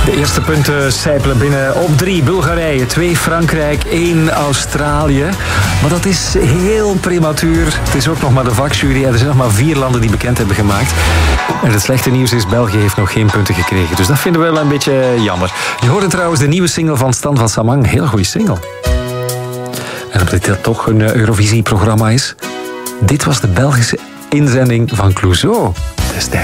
De eerste punten sijpelen binnen op 3 Bulgarije, 2 Frankrijk, 1 Australië. Maar dat is heel prematuur. Het is ook nog maar de vakjury. Er zijn nog maar 4 landen die bekend hebben gemaakt. En het slechte nieuws is, België heeft nog geen punten gekregen. Dus dat vinden we wel een beetje jammer. Je hoorde trouwens de nieuwe single van Stan van Samang. Heel goede single. En omdat dit toch een Eurovisie-programma is, dit was de Belgische inzending van Clouseau destijds.